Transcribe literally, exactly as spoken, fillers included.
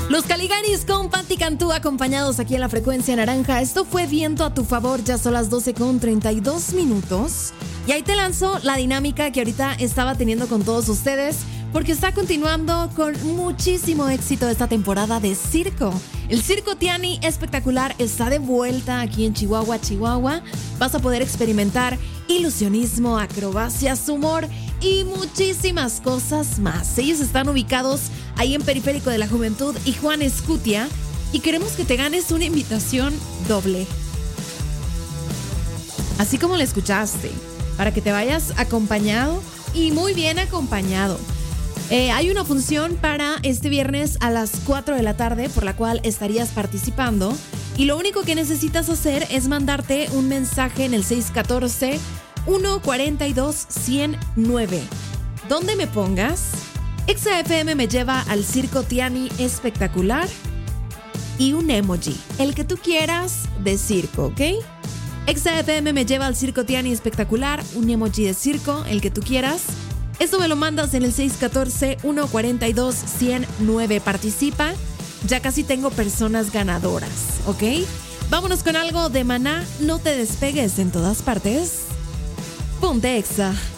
Los Caligaris con Patti Cantú acompañados aquí en la frecuencia naranja. Esto fue Viento a tu favor, ya son las doce con treinta y dos minutos. Y ahí te lanzo la dinámica que ahorita estaba teniendo con todos ustedes, porque está continuando con muchísimo éxito esta temporada de circo. El Circo Tiani Espectacular está de vuelta aquí en Chihuahua, Chihuahua. Vas a poder experimentar ilusionismo, acrobacias, humor y muchísimas cosas más. Ellos están ubicados ahí en Periférico de la Juventud y Juan Escutia, y queremos que te ganes una invitación doble. Así como la escuchaste, para que te vayas acompañado y muy bien acompañado. Eh, hay una función para este viernes a las cuatro de la tarde por la cual estarías participando, y lo único que necesitas hacer es mandarte un mensaje en el seis uno cuatro, uno cuatro dos, uno cero nueve. Donde me pongas Exa F M me lleva al Circo Tiani Espectacular y un emoji, el que tú quieras de circo, ¿ok? Exa F M me lleva al Circo Tiani Espectacular, un emoji de circo, el que tú quieras. Esto me lo mandas en el seis uno cuatro, uno cuatro dos, uno cero nueve. Participa. Ya casi tengo personas ganadoras, ¿ok? Vámonos con algo de Maná. No te despegues, en todas partes. Ponte Exa.